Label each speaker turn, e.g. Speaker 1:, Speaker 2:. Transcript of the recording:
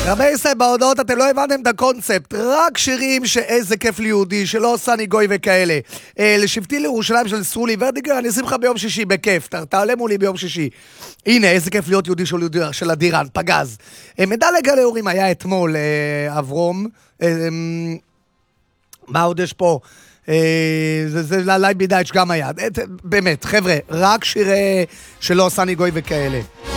Speaker 1: רבי ישראל, בהודעות אתם לא הבנתם את הקונספט, רק שירים שאיזה כיף ליהודי, שלא עושה ניגוי וכאלה. לשבטי לירושלים של סרולי ורדיגר, אני אשים לך ביום שישי, בכיף, תעלה מולי ביום שישי. הנה, איזה כיף להיות יהודי של הדירן, פגז. מדלג על ההורים היה אתמול, אברום, מה עוד יש פה? זה לייב בידייץ' גם היה. באמת, חבר'ה, רק שירי שלא עושה ניגוי וכאלה.